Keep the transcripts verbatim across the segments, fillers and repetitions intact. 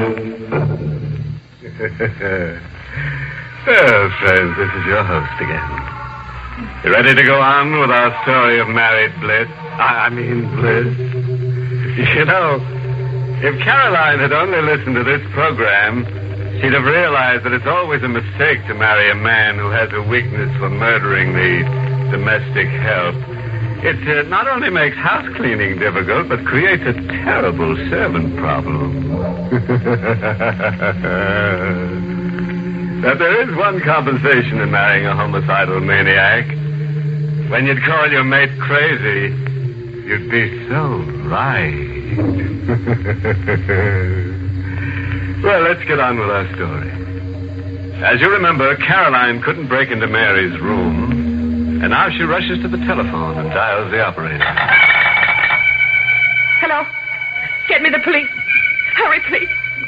Well, friends, this is your host again. You ready to go on with our story of married bliss? I, I mean bliss. You know, if Caroline had only listened to this program, she'd have realized that it's always a mistake to marry a man who has a weakness for murdering the domestic help. It uh, not only makes house cleaning difficult, but creates a terrible servant problem. But there is one compensation in marrying a homicidal maniac. When you'd call your mate crazy, you'd be so right. Well, let's get on with our story. As you remember, Caroline couldn't break into Mary's room, and now she rushes to the telephone and dials the operator. Hello? Get me the police. Hurry, please.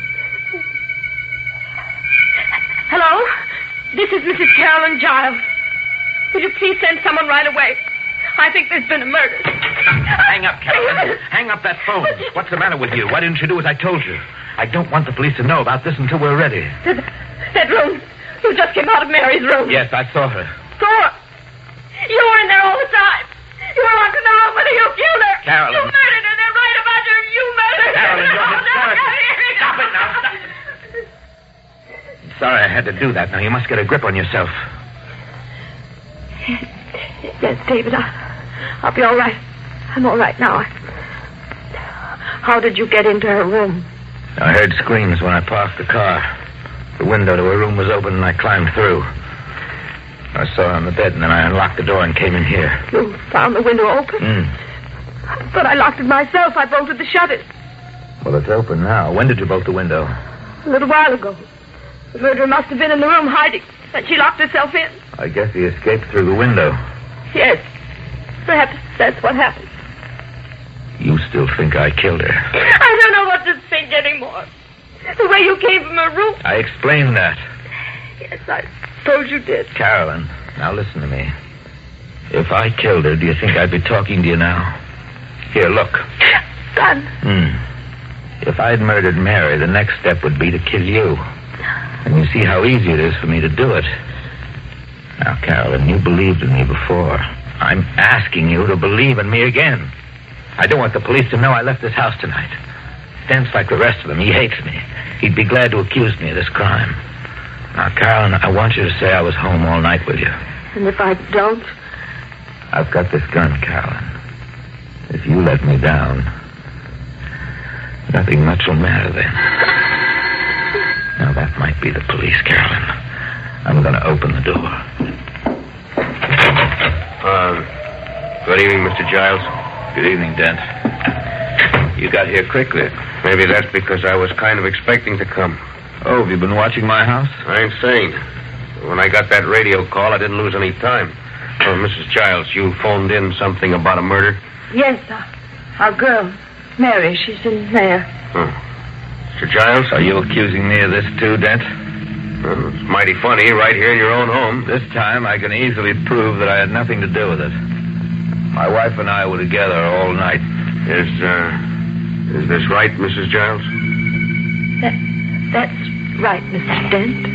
Hello? This is Missus Carolyn Giles. Will you please send someone right away? I think there's been a murder. Hang up, Carolyn. Hang up that phone. What's the matter with you? Why didn't you do as I told you? I don't want the police to know about this until we're ready. That, that room. You just came out of Mary's room. Yes, I saw her. Saw her? You were in there all the time. You were locked in the room with her. You killed her. Carolyn. You murdered her. They're right about you. You murdered her. Carolyn, you're No, no, hysterical. no. Stop it now. Stop. Sorry I had to do that. Now, you must get a grip on yourself. Yes, David, I, I'll be all right. I'm all right now. I, how did you get into her room? I heard screams when I parked the car. The window to her room was open, and I climbed through. I saw her on the bed, and then I unlocked the door and came in here. You found the window open? Mm. But I locked it myself. I bolted the shutters. Well, it's open now. When did you bolt the window? A little while ago. The murderer must have been in the room hiding, and she locked herself in. I guess he escaped through the window. Yes. Perhaps that's what happened. You still think I killed her? I don't know what to think anymore. The way you came from her room. I explained that. Yes, I suppose you did. Carolyn, now listen to me. If I killed her, do you think I'd be talking to you now? Here, look. Son. Hmm. If I'd murdered Mary, the next step would be to kill you. And you see how easy it is for me to do it. Now, Carolyn, you believed in me before. I'm asking you to believe in me again. I don't want the police to know I left this house tonight. Dent's like the rest of them. He hates me. He'd be glad to accuse me of this crime. Now, Carolyn, I want you to say I was home all night with you. And if I don't? I've got this gun, Carolyn. If you let me down, nothing much will matter then. Now, that might be the police, Carolyn. I'm going to open the door. Uh, good evening, Mister Giles. Good evening, Dent. You got here quickly. Maybe that's because I was kind of expecting to come. Oh, have you been watching my house? I ain't saying. When I got that radio call, I didn't lose any time. Oh, Missus Giles, you phoned in something about a murder? Yes, uh, our girl, Mary, she's in there. Oh. Mister Giles? Are you accusing me of this too, Dent? Well, it's mighty funny, right here in your own home. This time I can easily prove that I had nothing to do with it. My wife and I were together all night. Is, uh, is this right, Missus Giles? That, that's right, Mister Dent.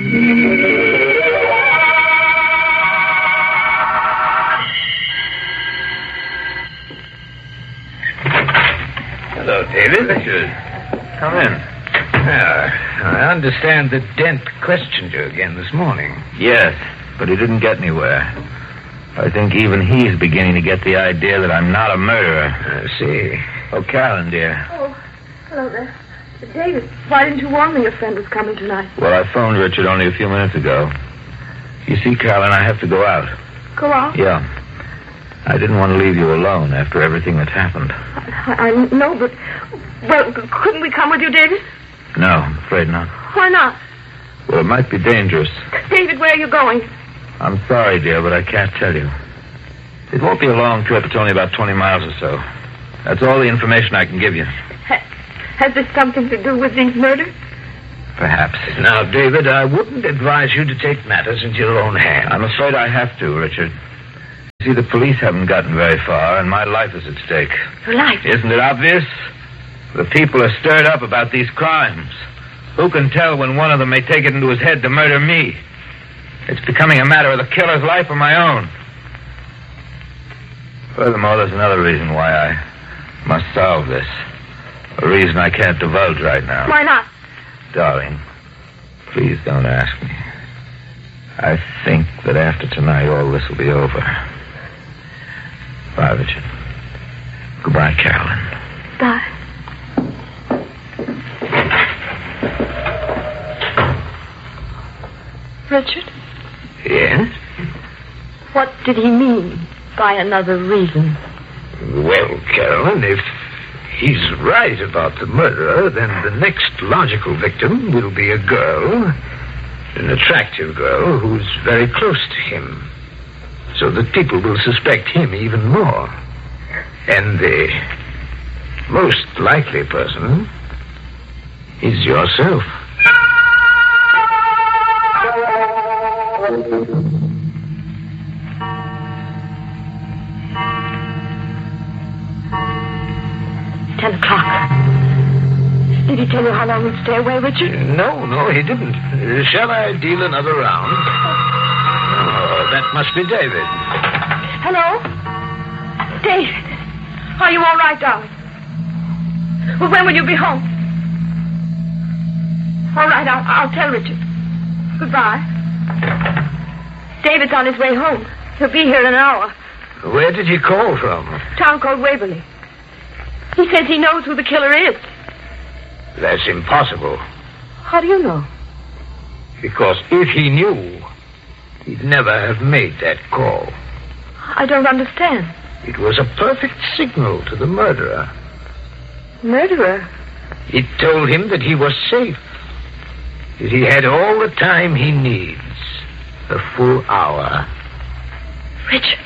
Hello, David. Richard. Come in. Yeah, I understand that Dent questioned you again this morning. Yes, but he didn't get anywhere. I think even he's beginning to get the idea that I'm not a murderer. I see. Oh, Carolyn, dear. Oh, hello there. David, why didn't you warn me your friend was coming tonight? Well, I phoned Richard only a few minutes ago. You see, Carolyn, I have to go out. Go out? Yeah. I didn't want to leave you alone after everything that's happened. I, I know, but... Well, couldn't we come with you, David? No, I'm afraid not. Why not? Well, it might be dangerous. David, where are you going? I'm sorry, dear, but I can't tell you. It won't be a long trip. It's only about twenty miles or so. That's all the information I can give you. Ha- has this something to do with these murders? Perhaps. Now, David, I wouldn't advise you to take matters into your own hands. I'm afraid I have to, Richard. See, the police haven't gotten very far, and my life is at stake. Your life? Isn't it obvious? The people are stirred up about these crimes. Who can tell when one of them may take it into his head to murder me? It's becoming a matter of the killer's life or my own. Furthermore, there's another reason why I must solve this. A reason I can't divulge right now. Why not? Darling, please don't ask me. I think that after tonight, all this will be over. Bye, Richard. Goodbye, Carolyn. Bye. Richard? Yes? What did he mean by another reason? Well, Carolyn, if he's right about the murderer, then the next logical victim will be a girl, an attractive girl who's very close to him, so that people will suspect him even more. And the most likely person is yourself. Ten o'clock. Did he tell you how long he'd stay away, Richard? No, no, he didn't. Uh, shall I deal another round? Oh, that must be David. Hello? David. Are you all right, darling? Well, when will you be home? All right, I'll, I'll tell Richard. Goodbye. David's on his way home. He'll be here in an hour. Where did he call from? A town called Waverly. He says he knows who the killer is. That's impossible. How do you know? Because if he knew, he'd never have made that call. I don't understand. It was a perfect signal to the murderer. Murderer? It told him that he was safe. That he had all the time he needs. A full hour. Richard.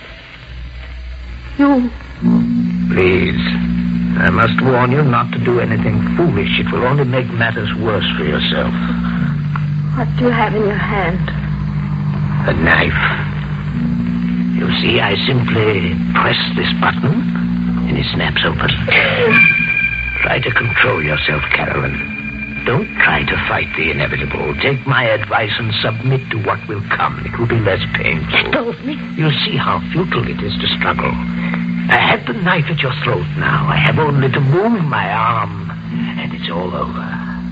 You... Please. I must warn you not to do anything foolish. It will only make matters worse for yourself. What do you have in your hand? A knife. You see, I simply press this button, and it snaps open. Try to control yourself, Carolyn. Don't try to fight the inevitable. Take my advice and submit to what will come. It will be less painful. Told me. You see how futile it is to struggle. I have the knife at your throat now. I have only to move my arm, and it's all over.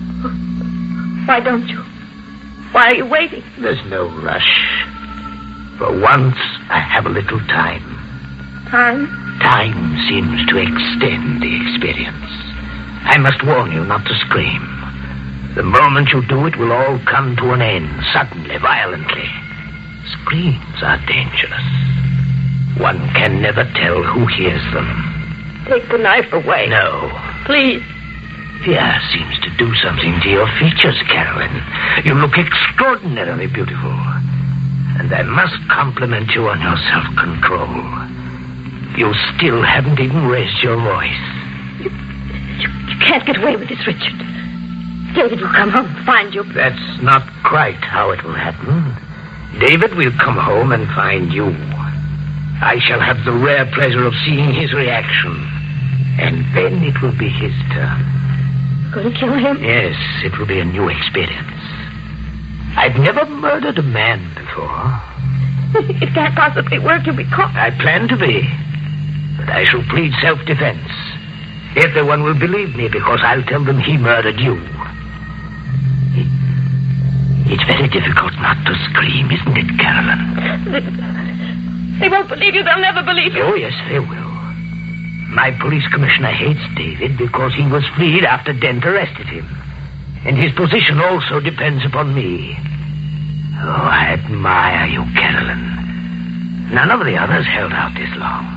Why don't you? Why are you waiting? There's no rush. For once, I have a little time. Time? Time seems to extend the experience. I must warn you not to scream. The moment you do, it will all come to an end, suddenly, violently. Screams are dangerous. One can never tell who hears them. Take the knife away. No. Please. Fear seems to do something to your features, Carolyn. You look extraordinarily beautiful. And I must compliment you on your self-control. You still haven't even raised your voice. You, you, you can't get away with this, Richard. David will come home and find you. That's not quite how it will happen. David will come home and find you. I shall have the rare pleasure of seeing his reaction. And then it will be his turn. Going to kill him? Yes, it will be a new experience. I've never murdered a man before. It can't possibly work. You'll be caught. I plan to be. But I shall plead self-defense. Everyone will believe me because I'll tell them he murdered you. It, it's very difficult not to scream, isn't it, Carolyn? They, they won't believe you. They'll never believe you. Oh, yes, they will. My police commissioner hates David because he was freed after Dent arrested him. And his position also depends upon me. Oh, I admire you, Carolyn. None of the others held out this long.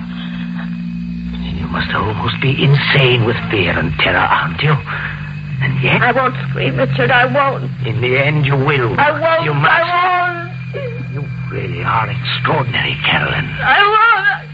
You must almost be insane with fear and terror, aren't you? And yet... I won't scream, Richard. I won't. In the end, you will. I won't. You must. I won't. You really are extraordinary, Carolyn. I won't.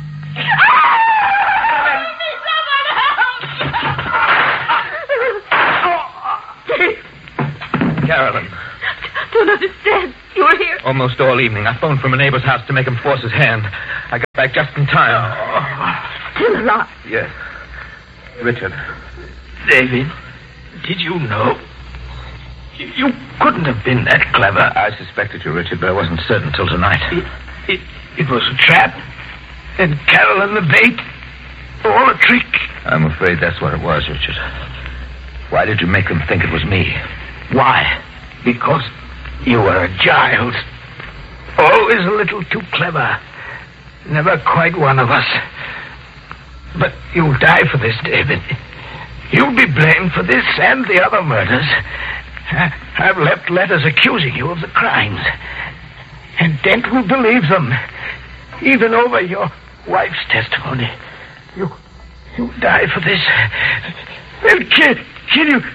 Carolyn. Don't understand. You were here. Almost all evening. I phoned from a neighbor's house to make him force his hand. I got back just in time. Still alive. Yes. Richard. David, did you know? You couldn't have been that clever. I suspected you, Richard, but I wasn't certain till tonight. It, it, it was a trap. And Carolyn the bait. All a trick. I'm afraid that's what it was, Richard. Why did you make them think it was me? Why? Because you were a Giles. Always a little too clever. Never quite one of us. But you'll die for this, David. You'll be blamed for this and the other murders. I've left letters accusing you of the crimes. And Dent will believe them. Even over your wife's testimony. You... You'll die for this. They'll kill... kill you.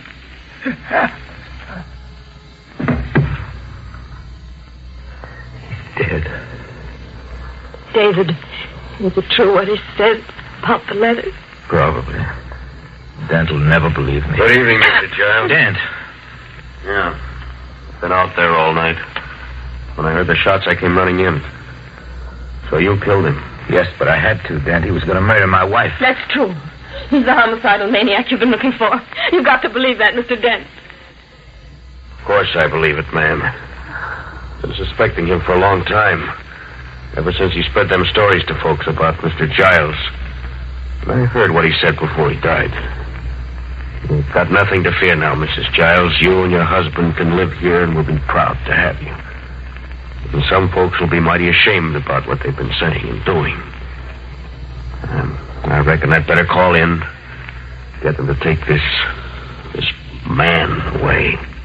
He's dead. David, is it true what he said about the letters? Probably. Dent will never believe me. Good evening, Mister Giles. Dent. Yeah. Been out there all night. When I heard the shots, I came running in. So you killed him? Yes, but I had to, Dent. He was going to murder my wife. That's true. He's the homicidal maniac you've been looking for. You've got to believe that, Mister Dent. Of course I believe it, ma'am. I've been suspecting him for a long time. Ever since he spread them stories to folks about Mister Giles. And I heard what he said before he died. You've got nothing to fear now, Missus Giles. You and your husband can live here, and we'll be proud to have you. And some folks will be mighty ashamed about what they've been saying and doing. Um, I reckon I'd better call in, get them to take this, this man away.